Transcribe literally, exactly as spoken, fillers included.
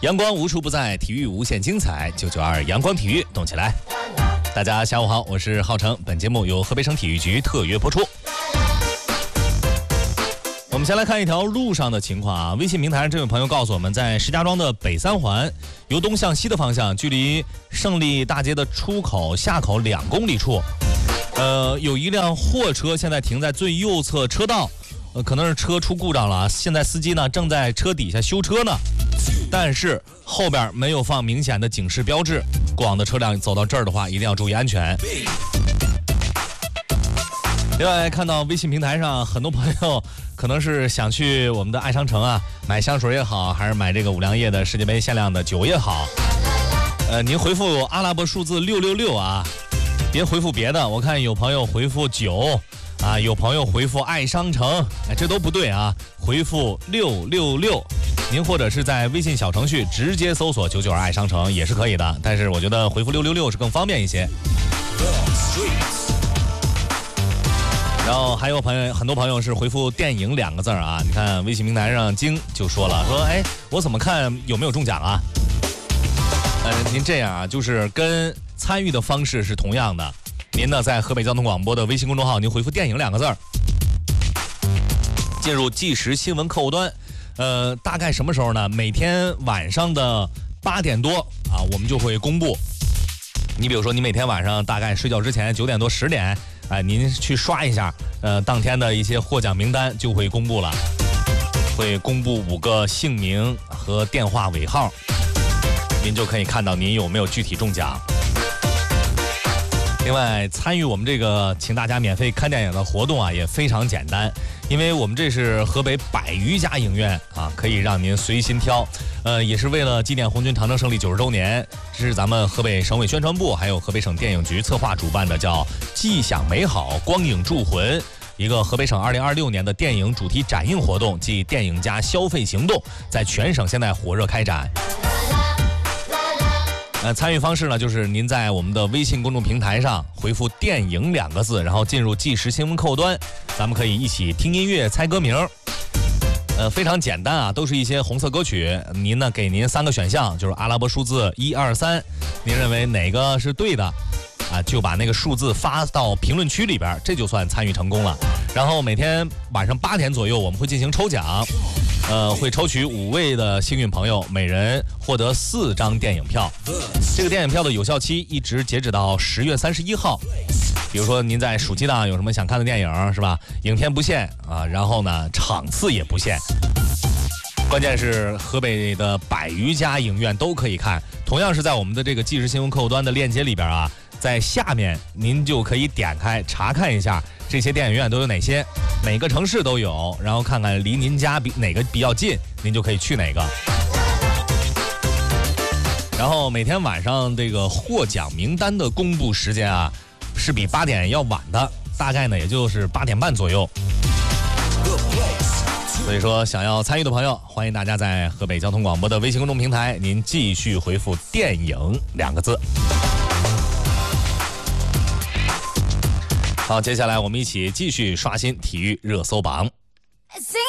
阳光无处不在，体育无限精彩。九九二阳光体育，动起来！大家下午好，我是浩成。本节目由河北省体育局特约播出。我们先来看一条路上的情况啊。微信平台上这位朋友告诉我们，在石家庄的北三环由东向西的方向，距离胜利大街的出口下口两公里处，呃，有一辆货车现在停在最右侧车道，呃，可能是车出故障了啊。现在司机呢正在车底下修车呢，但是后边没有放明显的警示标志，过往的车辆走到这儿的话，一定要注意安全。另外，看到微信平台上很多朋友可能是想去我们的爱商城啊，买香水也好，还是买这个五粮液的世界杯限量的酒也好，呃，您回复阿拉伯数字六六六啊，别回复别的。我看有朋友回复九啊，有朋友回复爱商城，哎，这都不对啊，回复六六六。您或者是在微信小程序直接搜索九九二爱商城也是可以的，但是我觉得回复六六六是更方便一些。然后还有朋友，很多朋友是回复电影两个字啊。你看微信平台上晶就说了，说哎，我怎么看有没有中奖啊？呃，您这样啊，就是跟参与的方式是同样的。您呢在河北交通广播的微信公众号，您回复电影两个字，进入即时新闻客户端。呃，大概什么时候呢？每天晚上的八点多啊，我们就会公布。你比如说，你每天晚上大概睡觉之前九点多十点，哎、呃，您去刷一下，呃，当天的一些获奖名单就会公布了，会公布五个姓名和电话尾号，您就可以看到您有没有具体中奖。另外，参与我们这个请大家免费看电影的活动啊，也非常简单，因为我们这是河北百余家影院啊，可以让您随心挑。呃，也是为了纪念红军长征胜利九十周年，这是咱们河北省委宣传部还有河北省电影局策划主办的，叫“既享美好，光影铸魂”，一个河北省二零二六年的电影主题展映活动暨电影家消费行动，在全省现在火热开展。呃，参与方式呢，就是您在我们的微信公众平台上回复“电影”两个字，然后进入即时新闻客户端，咱们可以一起听音乐、猜歌名。呃，非常简单啊，都是一些红色歌曲。您呢，给您三个选项，就是阿拉伯数字一二三，您认为哪个是对的啊？就把那个数字发到评论区里边，这就算参与成功了。然后每天晚上八点左右，我们会进行抽奖。呃，会抽取五位的幸运朋友，每人获得四张电影票。这个电影票的有效期一直截止到十月三十一号。比如说您在暑期档有什么想看的电影，是吧？影片不限啊，然后呢，场次也不限。关键是河北的百余家影院都可以看。同样是在我们的这个即时新闻客户端的链接里边啊，在下面您就可以点开查看一下这些电影院都有哪些，每个城市都有，然后看看离您家比哪个比较近，您就可以去哪个。然后每天晚上这个获奖名单的公布时间啊，是比八点要晚的，大概呢也就是八点半左右。所以说，想要参与的朋友，欢迎大家在河北交通广播的微信公众平台，您继续回复“电影”两个字。好，接下来我们一起继续刷新体育热搜榜。